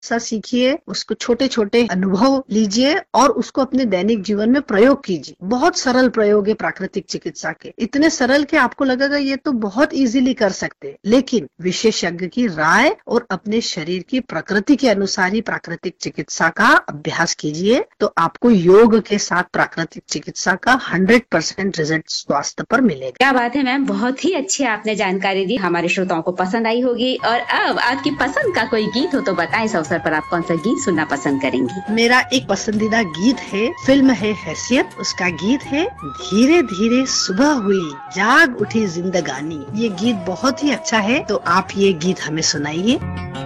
सा सीखिए, उसको छोटे छोटे अनुभव लीजिए और उसको अपने दैनिक जीवन में प्रयोग कीजिए। बहुत सरल प्रयोग है प्राकृतिक चिकित्सा के, इतने सरल कि आपको लगेगा ये तो बहुत इजीली कर सकते हैं, लेकिन विशेषज्ञ की राय और अपने शरीर की प्रकृति के अनुसार ही प्राकृतिक चिकित्सा का अभ्यास कीजिए, तो आपको योग के साथ प्राकृतिक चिकित्सा का 100% रिजल्ट स्वास्थ्य पर मिलेगा। क्या बात है मैम, बहुत ही अच्छी आपने जानकारी दी, हमारे श्रोताओं को पसंद आई होगी। और अब आपकी पसंद का कोई गीत हो तो बताएं, इस अवसर पर आप कौन सा गीत सुनना पसंद करेंगी? मेरा एक पसंदीदा गीत है, फिल्म है हैसियत, उसका गीत है धीरे धीरे सुबह हुई जाग उठी जिंदगानी। ये गीत बहुत ही अच्छा है, तो आप ये गीत हमें सुनाइए।